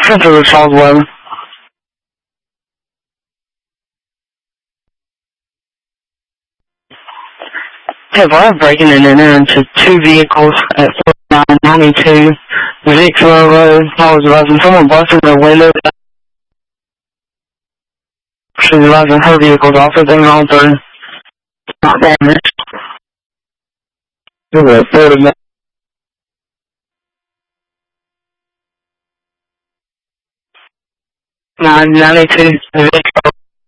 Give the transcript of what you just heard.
Central to Charles 11. Hey, I have breaking and entering into two vehicles at 4992 Vicksburg Road. I was advising someone busted their window. She was advising her vehicle's off and on through. Not damaged. This is a 4992 Vicksburg.